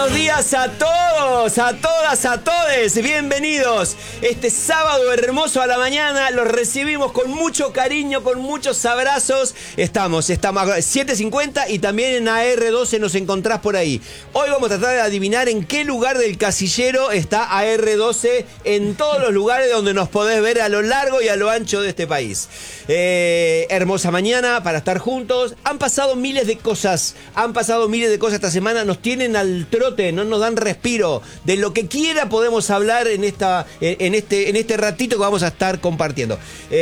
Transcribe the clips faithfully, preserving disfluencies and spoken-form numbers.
buenos días a todos, a todas, a todes. Bienvenidos. Este sábado hermoso a la mañana los recibimos con mucho cariño, con muchos abrazos. Estamos, estamos siete cincuenta y también en A R doce nos encontrás por ahí. Hoy vamos a tratar de adivinar en qué lugar del casillero está A R doce en todos los lugares donde nos podés ver a lo largo y a lo ancho de este país. Eh, hermosa mañana para estar juntos. Han pasado miles de cosas, han pasado miles de cosas esta semana. Nos tienen al trote, no nos dan respiro. De lo que quiera podemos hablar en esta, en este, en este ratito que vamos a estar compartiendo.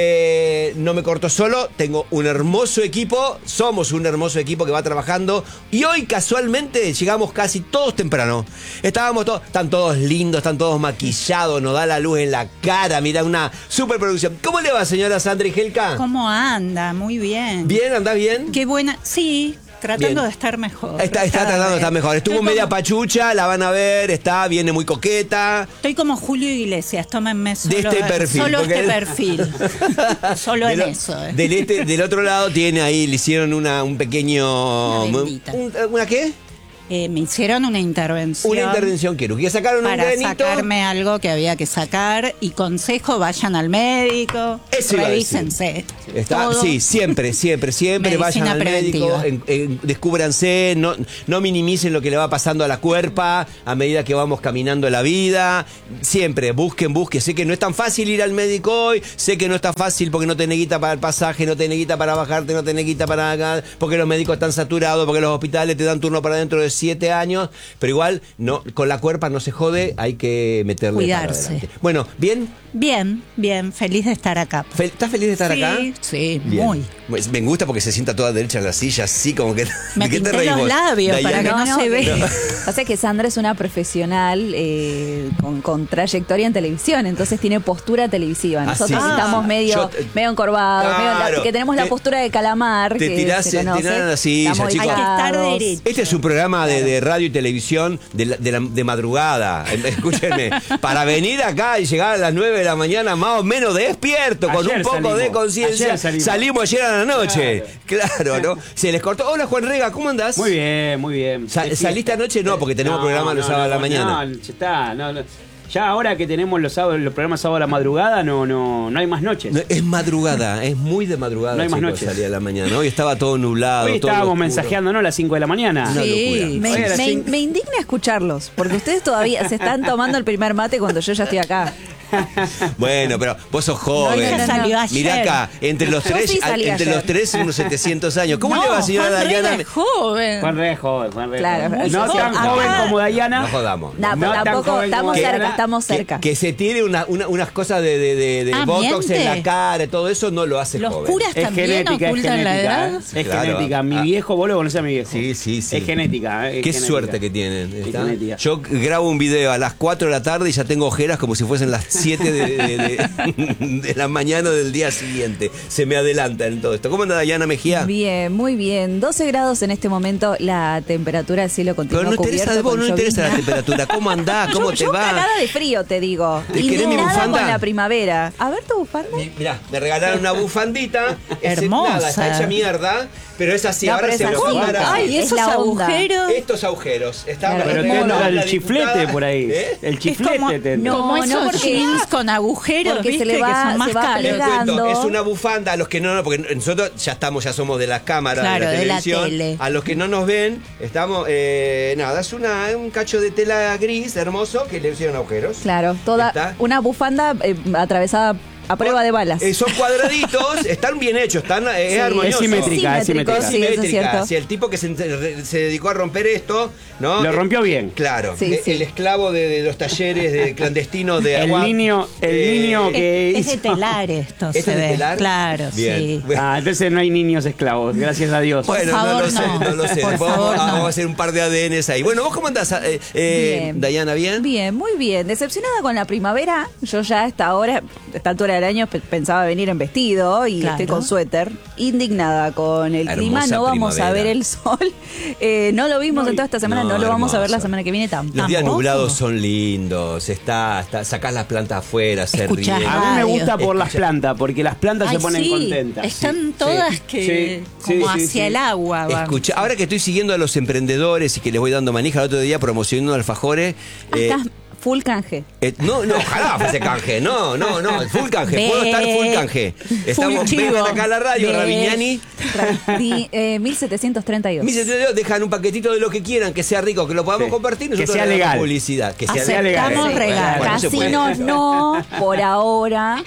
Eh, no me corto solo, tengo un hermoso equipo, somos un hermoso equipo que va trabajando y hoy casualmente llegamos casi todos temprano. Estábamos todos, están todos lindos, están todos maquillados, nos da la luz en la cara, mira, una superproducción. ¿Cómo le va, señora Sandra Igelka? ¿Cómo anda? Muy bien. ¿Bien? ¿Andás bien? Qué buena, sí. Tratando Bien. de estar mejor. Está, está tratando de estar mejor. Estuvo Estoy media como, pachucha, la van a ver, está, viene muy coqueta. Estoy como Julio Iglesias, tómenme solo De este perfil. Solo porque este él- perfil. Solo Del, en eso. eh. del, este, del otro lado tiene ahí, le hicieron una, un pequeño... Una bendita. un- ¿Una qué? Eh, me hicieron una intervención. Una intervención quirúrgica. Sacaron un para granito. sacarme algo que había que sacar. Y consejo, vayan al médico. Eso iba a decir. Revísense. Está, todo. sí, siempre, siempre, siempre vayan Medicina al médico, preventiva. en- en- descúbranse, no, no minimicen lo que le va pasando a la cuerpa a medida que vamos caminando la vida. Siempre, busquen, busquen. Sé que no es tan fácil ir al médico hoy, sé que no está fácil porque no tenés guita para el pasaje, no tenés guita para bajarte, no tenés guita para acá, porque los médicos están saturados, porque los hospitales te dan turno para dentro de siete años, pero igual no, con la cuerpa no se jode, hay que meterle para Cuidarse. adelante. Bueno, ¿bien? Bien, bien. Feliz de estar acá. Fe- ¿Estás feliz de estar Sí, acá? sí, Bien. muy. Pues me gusta porque se sienta toda derecha en la silla, así como que... Me ¿de qué te pinté reís los vos? labios para Dayana? que no se vea. Pasa que Sandra es una profesional eh, con, con trayectoria en televisión, entonces tiene postura televisiva. Ah, Nosotros sí. estamos Ah, medio, yo- medio encorvados, medio Claro. la- que tenemos Te- la postura de calamar. te que tirás- se te conoce. tirás así, Estamos ya, chicos. Hay que estar hinchados. derecho. Este es un programa de, de radio y televisión de, la- de, la- de madrugada. Escúchenme, para venir acá y llegar a las nueve de la mañana más o menos despierto, con Ayer un poco salimos, de conciencia. ayer salimos. Salimos ayer a la noche. Claro, ¿no? Se les cortó. Hola, Juan Rega, ¿cómo andás? Muy bien, muy bien. Sa- De ¿Saliste fiesta. anoche? No, porque tenemos No, programa los no, sábados a la no, mañana. No, ya está. No, no. Ya ahora que tenemos los sábados, los programas sábado a la madrugada, no, no, no hay más noches. No, es madrugada, es muy de madrugada. No hay más chicos, noches. salir a la mañana. Hoy estaba todo nublado. Hoy todo estábamos oscuro. mensajeándonos a las cinco de la mañana. Una Sí. locura. Me, Hoy a las me- cinco. me indigna escucharlos, porque ustedes todavía se están tomando el primer mate cuando yo ya estoy acá. Bueno, pero vos sos joven. No, no, no, no. Salió ayer. Mirá acá, entre los Yo tres, sí salí entre ayer. los tres unos setecientos años. ¿Cómo No, le va, señora Juan Rega Dayana? es joven. Juan Re es joven, Juan Re es Claro, joven. muy No joven. tan Acá- joven como Dayana. No jodamos. No, No pero tan tampoco, joven estamos como cerca, Diana. estamos Que, cerca. que se tire una, una- unas cosas de, de, de, de Ah, botox en la miente. cara, todo eso no lo hace Los joven. curas Es también genética, es ocultan la genética. edad. ¿eh? Es Claro. genética. Mi Ah. viejo, vos lo conocés a mi viejo. Sí, sí, sí. Es genética. ¿eh? Es Qué genética. suerte que tienen. Es ¿está? genética. Yo grabo un video a las cuatro de la tarde y ya tengo ojeras como si fuesen las siete de, de- de- de la mañana del día siguiente. Se me adelanta en todo esto. ¿Cómo anda Dayana Mejía? Bien, muy bien. doce grados en este momento, la temperatura del cielo continúa Pero no interesa cubierto de vos, con no interesa la llovizna. temperatura. ¿Cómo andás? ¿Cómo yo, te yo va? cagada de frío, te digo. ¿Te querés mi Indignada bufanda? con la primavera. A ver tu bufanda. Mi- Mirá, me regalaron una bufandita. Es- Hermosa. Nada, está hecha mierda, pero es así. No, ahora pero se es me así. compara. Ay, Es esos la onda. agujeros. Estos agujeros. Está Claro, Pero es te mono. anda la el chiflete diputada, por ahí. ¿eh? El Es chiflete como, te no, como no, esos porque- jeans con agujeros, porque se ¿viste? le que va- son más se va caros. Les cuento, plegando. es una bufanda a los que no, porque nosotros ya estamos, ya somos de las cámaras, Claro, de la de la televisión. tele. A los que no nos ven, estamos, eh, nada, es una, un cacho de tela gris hermoso que le hicieron agujeros. Claro, toda ¿Está? una bufanda eh, atravesada a prueba de balas. Eh, son cuadraditos, están bien hechos, están eh, es Sí, armonioso. es simétrica, es Simétrico, simétrica. sí, eso es cierto. Si el tipo que se, se dedicó a romper esto, ¿no? Lo rompió bien. Claro, Sí, eh, sí. el esclavo de, de los talleres de clandestinos de El Aguap, niño, el eh, niño que Es de hizo- telar esto, ¿Este se es de ve. telar? Claro, Bien. sí. Bueno. Ah, entonces no hay niños esclavos, gracias a Dios. Bueno, favor, no lo sé, no. no lo sé. Por Después favor, vamos, a- no. vamos a hacer un par de A D Ns ahí. Bueno, ¿vos cómo andás, eh, eh, Bien. Dayana? ¿Bien? Bien, muy bien. Decepcionada con la primavera. Yo ya a esta hora, a esta altura del año pe- pensaba venir en vestido y Claro. estoy con suéter. Indignada con el Hermosa clima, no vamos a primavera. ver el sol. Eh, no lo vimos No, en toda esta semana, no, no, lo vamos a ver la hermoso. semana que viene tampoco. Los días ¿Tampoco? nublados son lindos, está, está, sacás las plantas afuera, se Escuchás ríen. A mí me Radio. gusta por las Escucha. plantas, porque las plantas Ay, se ponen sí, contentas. Están Sí, todas sí, que sí, como sí, sí, hacia sí. el agua van. Escucha, ahora que estoy siguiendo a los emprendedores y que les voy dando manija, el otro día promocionando alfajores. Ah, eh, estás full canje. eh, no, no, ojalá fuese canje. No, no, no, full canje. Ve. Puedo estar full canje. Estamos, chivo. vengan acá a la radio, Ve. Ravignani. Di- eh, mil setecientos treinta y dos. Mis estudiantes dejan un paquetito de lo que quieran, que sea rico, que lo podamos Sí. compartir. Que Nosotros sea le damos legal. publicidad. Que sea Aceptamos legal. Aceptamos regalo. Bueno, no se puede. Casinos no, por ahora.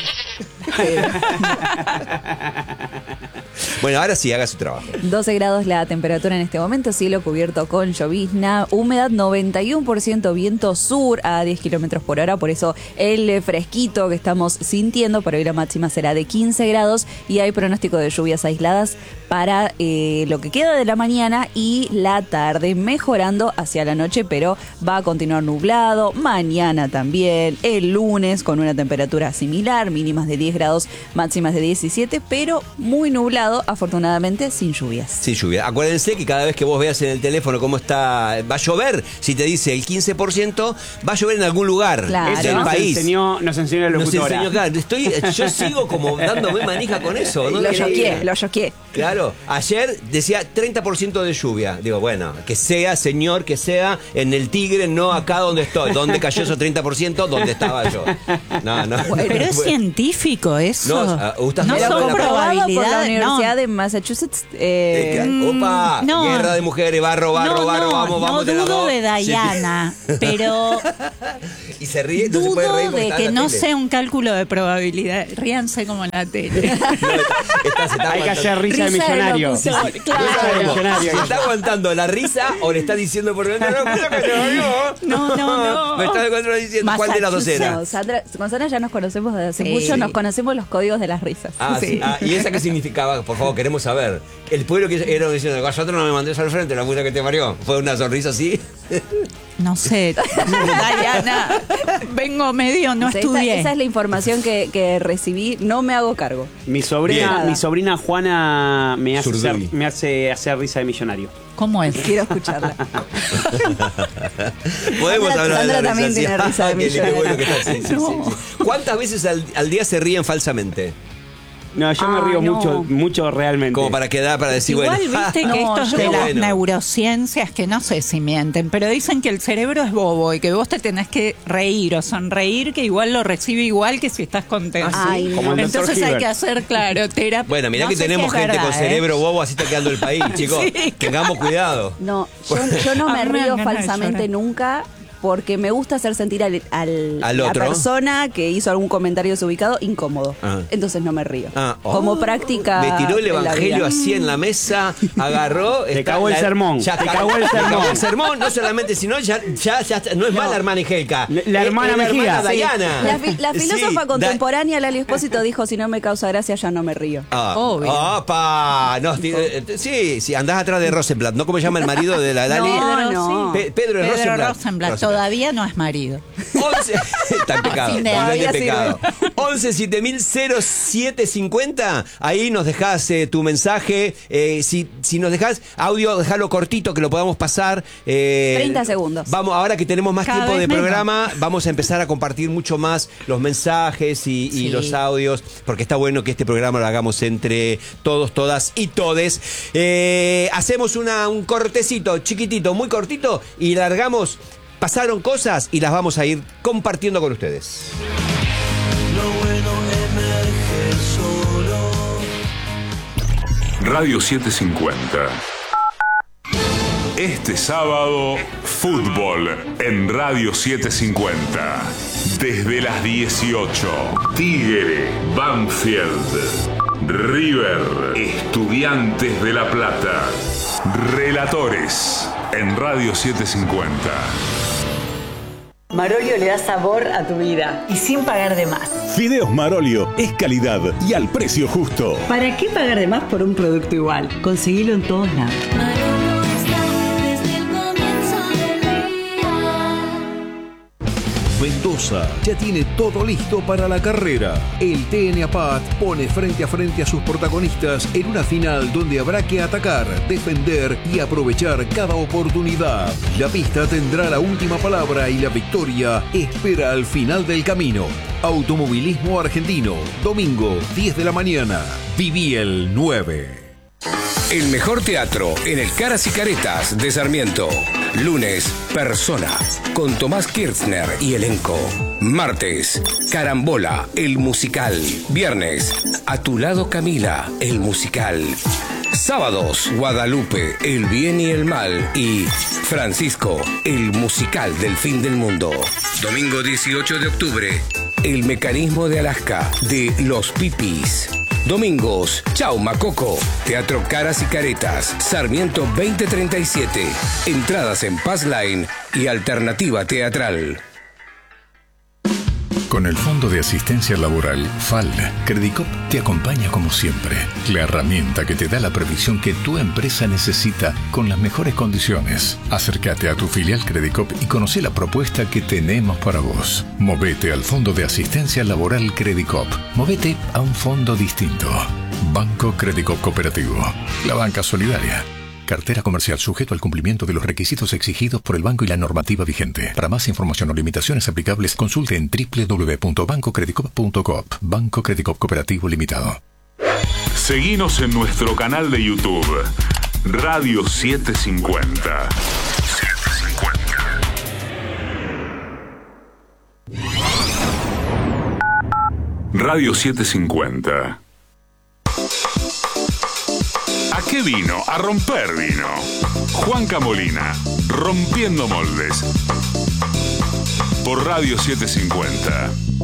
Bueno, ahora sí, haga su trabajo. doce grados la temperatura en este momento, cielo cubierto con llovizna, humedad noventa y uno por ciento, viento sur a diez kilómetros por hora, por eso el fresquito que estamos sintiendo, para hoy la máxima será de quince grados y hay pronóstico de lluvias aisladas para eh, lo que queda de la mañana y la tarde, mejorando hacia la noche, pero va a continuar nublado, mañana también, el lunes con una temperatura similar, mínimas de diez grados, máximas de diecisiete, pero muy nublado, afortunadamente sin lluvias. Sin lluvia. Acuérdense que cada vez que vos veas en el teléfono cómo está, va a llover, si te dice el quince por ciento, va a llover en algún lugar Claro. del Eso nos país. enseñó, nos enseñó la Nos locutora. enseñó, claro, estoy, yo sigo como dándome manija con eso. ¿no? lo Que- choqué, lo choqué. Claro, ayer decía treinta por ciento de lluvia. Digo, bueno, que sea, señor, que sea en el Tigre, no acá donde estoy. ¿Dónde cayó esos treinta por ciento? ¿Dónde estaba yo? No, no. Pero es científico eso. No, ah, ¿gustas no más Pero con son la- comprobado por la probabilidades. Universidad no. de Massachusetts. Eh, eh, que- Opa, no. guerra de mujeres, barro, barro, no, barro, no, vamos, no vamos. de las dudo dos. de Diana, pero Sí. Y se ríe, no se puede dudo reír porque de está que en la no tele. sea un cálculo de probabilidad. Ríanse como en la tele. No, está- se está Hay que aguantando. hacer risa, de Risa de millonario. locutor, Sí, sí. claro. Risa de millonario. ¿Se está aguantando la risa o le está diciendo por dentro? No, mira que te dolió. No, no, no. Me está diciendo cuál de las dos era. no, Sandra, con Sandra ya nos conocemos desde hace Sí. mucho, nos conocemos los códigos de las risas. Ah, sí. Ah, ¿y esa qué significaba? Por favor, queremos saber. El pueblo que era diciendo, nosotros no me mandes al frente, la puta que te parió. ¿Fue una sonrisa así? No sé, Diana, vengo medio, no O sea, esta- estudié. esa es la información que, que recibí, no me hago cargo. Mi sobrina, Bien. mi sobrina Juana me hace, Zurduy. hacer, me hace hacer risa de millonario. ¿Cómo es? Quiero escucharla. Podemos Sandra- hablar de Sandra la también risa, tiene sí. risa de Ah, qué- qué millonario. bueno que está. Sí, sí, sí, No. sí. ¿Cuántas veces al, al día se ríen falsamente? No, yo me Ah, río no. mucho, mucho realmente. Como para quedar, para decir, Igual bueno. viste que No, esto yo de no. las Bueno. neurociencias, que no sé si mienten, pero dicen que el cerebro es bobo y que vos te tenés que reír o sonreír, que igual lo recibe igual que si estás contento. Ah, sí. Ay, no. Como el doctor Entonces hay Hibbert. que hacer, claro, terapia. Bueno, mirá No que sé si tenemos es gente verdad, con ¿eh? cerebro bobo, así está quedando el país, chicos. Sí. Tengamos cuidado. No, yo, yo no A me mí me río dan ganas de falsamente llorar. nunca porque me gusta hacer sentir al, al- Al la otro. persona que hizo algún comentario desubicado incómodo. Ah. Entonces no me río. Ah, oh. Como práctica. Me tiró el en la evangelio vida. así en la mesa, agarró. Te está cagó el la- sermón, Ya te ca- cagó el te sermón. cagó el sermón, no solamente, sino ya, ya, ya está- no es más la hermana Igelka. La- la es- hermana es la Mejía. hermana Sí. Diana. La, fi- la Sí, filósofa da- contemporánea Lali Espósito dijo: si no me causa gracia, ya no me río. Ah, Obvio. Opa, no, ti- eh, eh, sí, sí, andás atrás de Rosenblatt, ¿no? ¿Cómo se llama el marido de la Lali? No, Pedro, no. sí. Pe- Pedro Pedro Rosenblatt. Rosenblatt, Rosenblatt. todavía no es marido. once Está en pecado, Fin de totalmente todavía pecado. once siete mil siete cincuenta. Ahí nos dejás eh, tu mensaje. Eh, si, si nos dejás audio, dejalo cortito que lo podamos pasar. Eh, treinta segundos. Vamos, ahora que tenemos más Cada tiempo vez de menos. programa, vamos a empezar a compartir mucho más los mensajes y, y Sí. los audios, porque está bueno que este programa lo hagamos entre todos, todas y todes. Eh, hacemos una, un cortecito chiquitito, muy cortito, y largamos. Pasaron cosas y las vamos a ir compartiendo con ustedes. Radio setecientos cincuenta. Este sábado, fútbol en Radio setecientos cincuenta. Desde las dieciocho. Tigre, Banfield, River, Estudiantes de La Plata. Relatores en Radio setecientos cincuenta. Marolio le da sabor a tu vida y sin pagar de más. Fideos Marolio es calidad y al precio justo. ¿Para qué pagar de más por un producto igual? Conseguilo en todos lados. Mendoza ya tiene todo listo para la carrera. El T N A P A T pone frente a frente a sus protagonistas en una final donde habrá que atacar, defender y aprovechar cada oportunidad. La pista tendrá la última palabra y la victoria espera al final del camino. Automovilismo Argentino, domingo diez de la mañana. Viví el nueve. El mejor teatro en el Caras y Caretas de Sarmiento. Lunes, Persona, con Tomás Kirchner y elenco. Martes, Carambola, el musical. Viernes, A tu lado Camila, el musical. Sábados, Guadalupe, el bien y el mal. Y Francisco, el musical del fin del mundo. Domingo dieciocho de octubre, El mecanismo de Alaska, de Los Pipis. Domingos, Chau Macoco, Teatro Caras y Caretas, Sarmiento veinte treinta y siete. Entradas en Passline y Alternativa Teatral. Con el Fondo de Asistencia Laboral, F A L, Credicop te acompaña como siempre. La herramienta que te da la previsión que tu empresa necesita con las mejores condiciones. Acércate a tu filial Credicop y conoce la propuesta que tenemos para vos. Movete al Fondo de Asistencia Laboral Credicop. Movete a un fondo distinto. Banco Credicop Cooperativo. La banca solidaria. Cartera comercial sujeto al cumplimiento de los requisitos exigidos por el banco y la normativa vigente. Para más información o limitaciones aplicables, consulte en doble u doble u doble u punto banco credicop punto coop. Banco Credicop Cooperativo Limitado. Seguinos en nuestro canal de YouTube, Radio setecientos cincuenta. Radio setecientos cincuenta. ¿A qué vino? A romper vino. Juan Camolina, Rompiendo Moldes. Por Radio setecientos cincuenta.